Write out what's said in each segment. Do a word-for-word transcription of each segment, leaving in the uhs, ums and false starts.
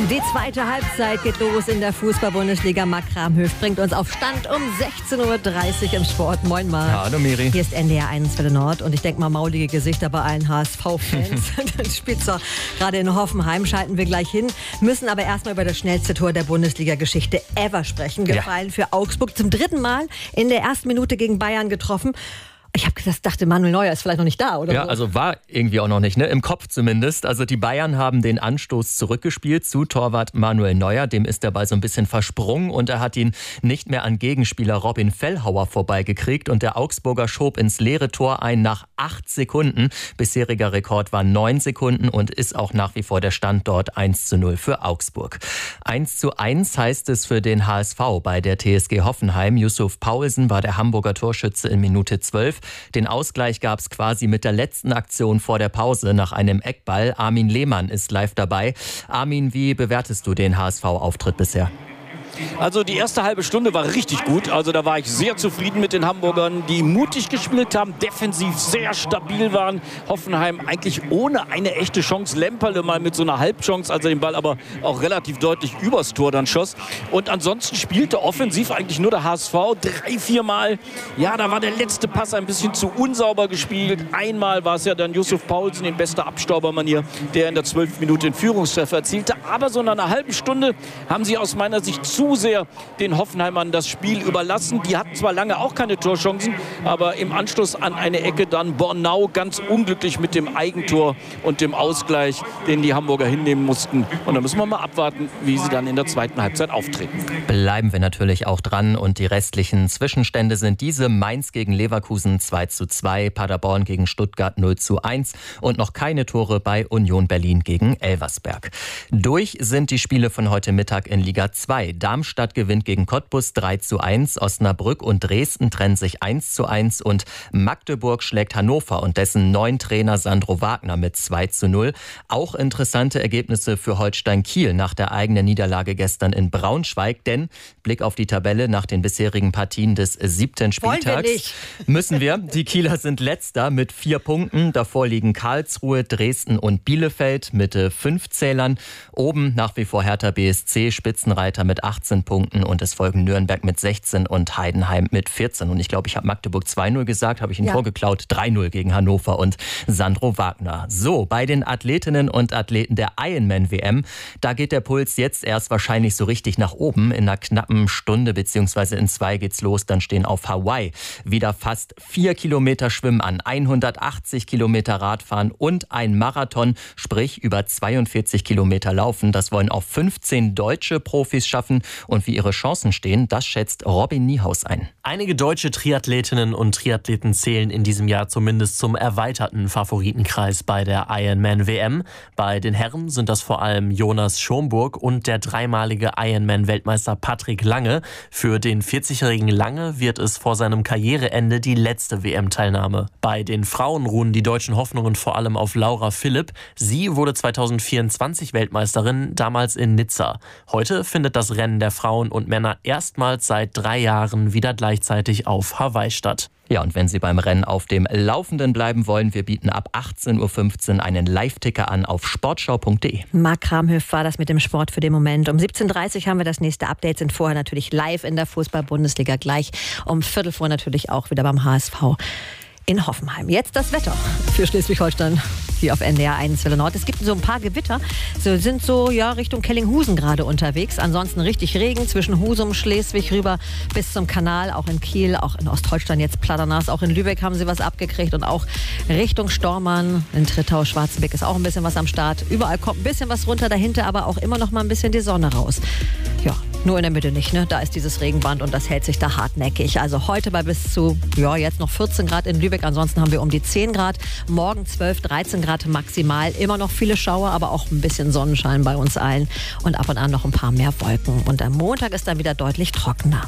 Die zweite Halbzeit geht los in der Fußball-Bundesliga. Marc Kramhöft bringt uns auf Stand um sechzehn Uhr dreißig im Sport. Moin Marc. Hallo Miri. Hier ist N D R eins Welle Nord und ich denke mal maulige Gesichter bei allen H S V-Fans. Das spielt zwar gerade in Hoffenheim, schalten wir gleich hin. Müssen aber erstmal über das schnellste Tor der Bundesliga-Geschichte ever sprechen. Gefallen ja. für Augsburg. Zum dritten Mal in der ersten Minute gegen Bayern getroffen. Ich habe gedacht, dachte Manuel Neuer ist vielleicht noch nicht da, oder? Ja, so? also war irgendwie auch noch nicht, ne? Im Kopf zumindest. Also die Bayern haben den Anstoß zurückgespielt zu Torwart Manuel Neuer. Dem ist der Ball so ein bisschen versprungen und er hat ihn nicht mehr an Gegenspieler Robin Fellhauer vorbeigekriegt. Und der Augsburger schob ins leere Tor ein nach acht Sekunden. Bisheriger Rekord war neun Sekunden und ist auch nach wie vor der Stand dort eins zu null für Augsburg. eins zu eins heißt es für den H S V bei der T S G Hoffenheim. Yusuf Paulsen war der Hamburger Torschütze in Minute zwölf. Den Ausgleich gab es quasi mit der letzten Aktion vor der Pause nach einem Eckball. Armin Lehmann ist live dabei. Armin, wie bewertest du den H S V-Auftritt bisher? Also die erste halbe Stunde war richtig gut. Also da war ich sehr zufrieden mit den Hamburgern, die mutig gespielt haben, defensiv sehr stabil waren. Hoffenheim eigentlich ohne eine echte Chance. Lemperle mal mit so einer Halbchance, als er den Ball aber auch relativ deutlich übers Tor dann schoss. Und ansonsten spielte offensiv eigentlich nur der H S V drei, vier Mal. Ja, da war der letzte Pass ein bisschen zu unsauber gespielt. Einmal war es ja dann Yusuf Paulsen in bester Abstaubermanier, der in der zwölften Minute den Führungstreffer erzielte. Aber so nach einer halben Stunde haben sie aus meiner Sicht zu zu sehr den Hoffenheimern das Spiel überlassen. Die hatten zwar lange auch keine Torchancen, aber im Anschluss an eine Ecke dann Bornau ganz unglücklich mit dem Eigentor und dem Ausgleich, den die Hamburger hinnehmen mussten. Und da müssen wir mal abwarten, wie sie dann in der zweiten Halbzeit auftreten. Bleiben wir natürlich auch dran und die restlichen Zwischenstände sind diese: Mainz gegen Leverkusen zwei zu zwei, Paderborn gegen Stuttgart null zu eins und noch keine Tore bei Union Berlin gegen Elversberg. Durch sind die Spiele von heute Mittag in Liga zwei. Darmstadt gewinnt gegen Cottbus drei zu eins, Osnabrück und Dresden trennen sich eins zu eins und Magdeburg schlägt Hannover und dessen neuen Trainer Sandro Wagner mit zwei zu null. Auch interessante Ergebnisse für Holstein Kiel nach der eigenen Niederlage gestern in Braunschweig, denn Blick auf die Tabelle nach den bisherigen Partien des siebten Spieltags. Wollen wir nicht. Müssen wir. Die Kieler sind letzter mit vier Punkten. Davor liegen Karlsruhe, Dresden und Bielefeld mit fünf Zählern. Oben nach wie vor Hertha B S C, Spitzenreiter mit achtzehn Punkten und es folgen Nürnberg mit sechzehn und Heidenheim mit vierzehn. Und ich glaube, ich habe Magdeburg zwei null gesagt, habe ich Ihnen ja. vorgeklaut. drei null gegen Hannover und Sandro Wagner. So, bei den Athletinnen und Athleten der Ironman-W M, da geht der Puls jetzt erst wahrscheinlich so richtig nach oben. In einer knappen Stunde beziehungsweise in zwei geht's los. Dann stehen auf Hawaii wieder fast vier Kilometer Schwimmen an, hundertachtzig Kilometer Radfahren und ein Marathon, sprich über zweiundvierzig Kilometer Laufen. Das wollen auch fünfzehn deutsche Profis schaffen. Und wie ihre Chancen stehen, das schätzt Robin Niehaus ein. Einige deutsche Triathletinnen und Triathleten zählen in diesem Jahr zumindest zum erweiterten Favoritenkreis bei der Ironman-W M. Bei den Herren sind das vor allem Jonas Schomburg und der dreimalige Ironman-Weltmeister Patrick Lange. Für den vierzigjährigen Lange wird es vor seinem Karriereende die letzte W M-Teilnahme. Bei den Frauen ruhen die deutschen Hoffnungen vor allem auf Laura Philipp. Sie wurde zweitausendvierundzwanzig Weltmeisterin, damals in Nizza. Heute findet das Rennen der Frauen und Männer erstmals seit drei Jahren wieder gleichzeitig auf Hawaii statt. Ja, und wenn Sie beim Rennen auf dem Laufenden bleiben wollen, wir bieten ab achtzehn Uhr fünfzehn einen Live-Ticker an auf sportschau punkt de. Marc Kramhöft war das mit dem Sport für den Moment. Um siebzehn Uhr dreißig haben wir das nächste Update, sind vorher natürlich live in der Fußball-Bundesliga, gleich um Viertel vor natürlich auch wieder beim H S V in Hoffenheim. Jetzt das Wetter für Schleswig-Holstein hier auf N D R eins Welle Nord. Es gibt so ein paar Gewitter, so sind so ja Richtung Kellinghusen gerade unterwegs. Ansonsten richtig Regen zwischen Husum, Schleswig rüber bis zum Kanal, auch in Kiel, auch in Ostholstein jetzt platternass. Auch in Lübeck haben sie was abgekriegt und auch Richtung Stormann, in Trittau, Schwarzenbeck ist auch ein bisschen was am Start. Überall kommt ein bisschen was runter, dahinter aber auch immer noch mal ein bisschen die Sonne raus. Ja, nur in der Mitte nicht, ne? Da ist dieses Regenband und das hält sich da hartnäckig. Also heute bei bis zu, ja, jetzt noch vierzehn Grad in Lübeck. Ansonsten haben wir um die zehn Grad. Morgen zwölf, dreizehn Grad maximal. Immer noch viele Schauer, aber auch ein bisschen Sonnenschein bei uns allen. Und ab und an noch ein paar mehr Wolken. Und am Montag ist dann wieder deutlich trockener.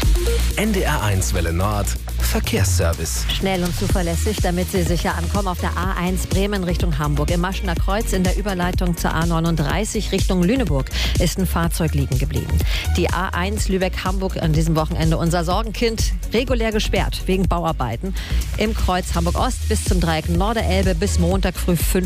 N D R eins Welle Nord Verkehrsservice. Schnell und zuverlässig, damit Sie sicher ankommen auf der A eins Bremen Richtung Hamburg. Im Maschener Kreuz in der Überleitung zur A neununddreißig Richtung Lüneburg ist ein Fahrzeug liegen geblieben. Die A eins Lübeck-Hamburg an diesem Wochenende unser Sorgenkind regulär gesperrt wegen Bauarbeiten. Im Kreuz Hamburg-Ost bis zum Dreieck Norderelbe bis Montag früh fünf